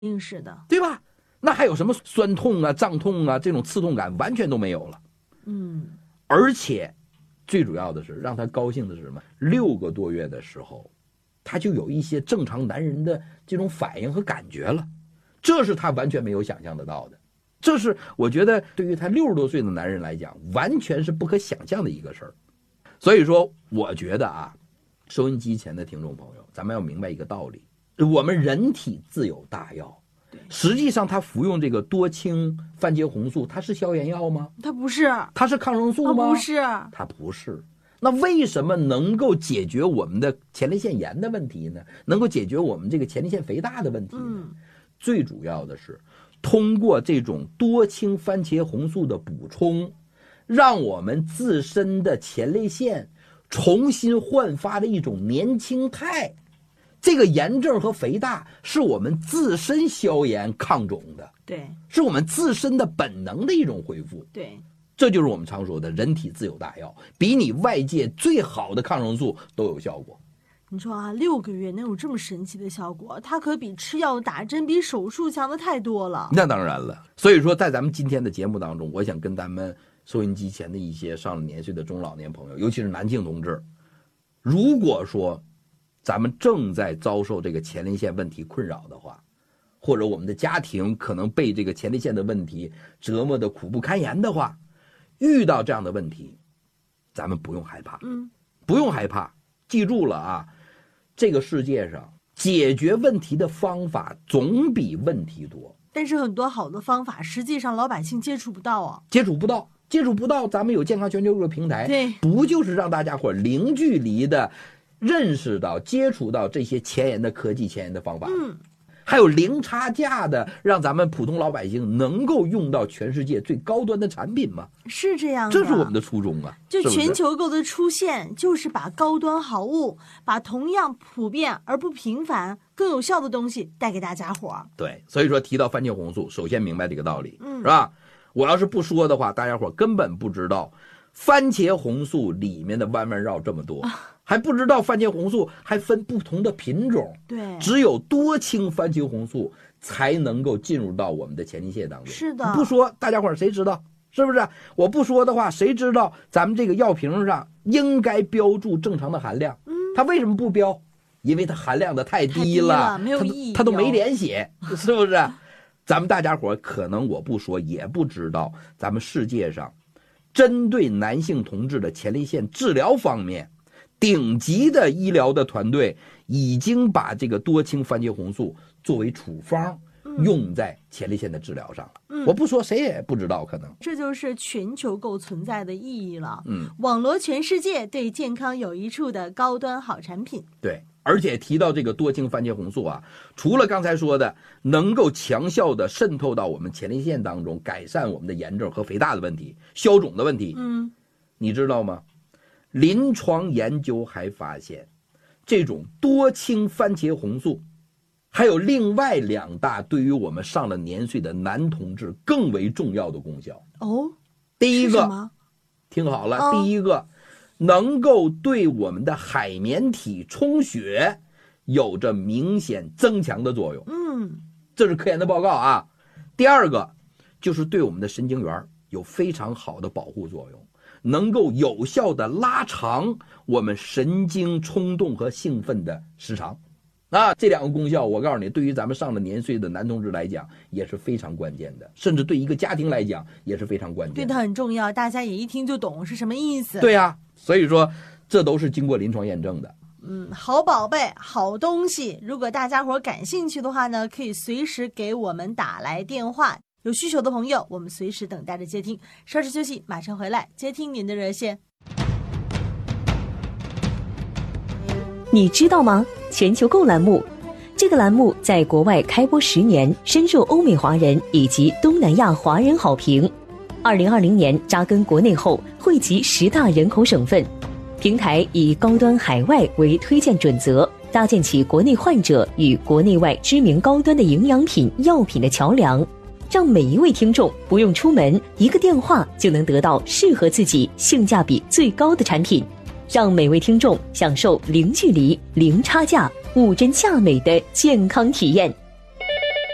定是的， 对吧？那还有什么酸痛啊、胀痛啊这种刺痛感完全都没有了。而且最主要的是让他高兴的是什么？6个多月的时候，他就有一些正常男人的这种反应和感觉了，这是他完全没有想象得到的。这是我觉得对于他60多岁的男人来讲，完全是不可想象的一个事儿。所以说，我觉得啊，收音机前的听众朋友，咱们要明白一个道理：我们人体自有大药。实际上，他服用这个多氢番茄红素，它是消炎药吗？ 它不是。 它是抗生素吗？ 不是。 它不是。那为什么能够解决我们的前列腺炎的问题呢？能够解决我们这个前列腺肥大的问题呢？最主要的是通过这种多氢番茄红素的补充，让我们自身的前列腺重新焕发的一种年轻态。这个炎症和肥大是我们自身消炎抗肿的， 对， 是我们自身的本能的一种恢复。 对， 这就是我们常说的人体自有大药，比你外界最好的抗生素都有效果。 你说啊，6个月能有这么神奇的效果，它可比吃药打针比手术强的太多了。 那当然了，所以说在咱们今天的节目当中，我想跟咱们收音机前的一些上了年岁的中老年朋友，尤其是男性同志，如果说咱们正在遭受这个前列腺问题困扰的话，或者我们的家庭可能被这个前列腺的问题折磨的苦不堪言的话，遇到这样的问题，咱们不用害怕，不用害怕，记住了啊，这个世界上解决问题的方法总比问题多， 但是很多好的方法，实际上老百姓接触不到啊， 接触不到。咱们有健康全球这个平台， 对， 不就是让大家伙零距离的认识到、接触到这些前沿的科技、前沿的方法，还有零差价的，让咱们普通老百姓能够用到全世界最高端的产品吗？ 是这样的， 这是我们的初衷啊！ 就全球购的出现，就是把高端好物，把同样普遍而不平凡、更有效的东西带给大家伙。 对，所以说提到番茄红素，首先明白这个道理，是吧？我要是不说的话，大家伙根本不知道番茄红素里面的弯弯绕这么多。还不知道番茄红素还分不同的品种， 对， 只有多氢番茄红素才能够进入到我们的前列腺当中。 是的， 不说大家伙谁知道？是不是？我不说的话，谁知道咱们这个药瓶上应该标注正常的含量？它为什么不标？因为它含量的太低了， 没有意义， 它都没脸写，是不是？咱们大家伙可能我不说也不知道，咱们世界上针对男性同志的前列腺治疗方面，顶级的医疗的团队已经把这个多氢番茄红素作为处方用在前列腺的治疗上了。我不说谁也不知道，可能这就是全球购存在的意义了。网罗全世界对健康有益处的高端好产品。 对，而且提到这个多氢番茄红素啊，除了刚才说的能够强效的渗透到我们前列腺当中，改善我们的炎症和肥大的问题、消肿的问题，你知道吗？临床研究还发现，这种多氢番茄红素还有另外2大对于我们上了年岁的男同志更为重要的功效。第一个，听好了，第一个能够对我们的海绵体充血有着明显增强的作用。这是科研的报告啊。第二个就是对我们的神经元有非常好的保护作用，能够有效的拉长我们神经冲动和兴奋的时长。这2个功效我告诉你，对于咱们上了年岁的男同志来讲也是非常关键的，甚至对一个家庭来讲也是非常关键的。 对，它很重要，大家也一听就懂是什么意思。 对啊，所以说这都是经过临床验证的。 好宝贝，好东西。如果大家伙感兴趣的话呢，可以随时给我们打来电话，有需求的朋友我们随时等待着接听。稍事休息，马上回来接听您的热线。 你知道吗？全球购栏目，这个栏目在国外开播10年，深受欧美华人以及东南亚华人好评。2020年扎根国内后，汇集10大人口省份，平台以高端海外为推荐准则，搭建起国内患者与国内外知名高端的营养品、药品的桥梁，让每一位听众不用出门，一个电话就能得到适合自己、性价比最高的产品。让每位听众享受零距离、零差价、物真价美的健康体验。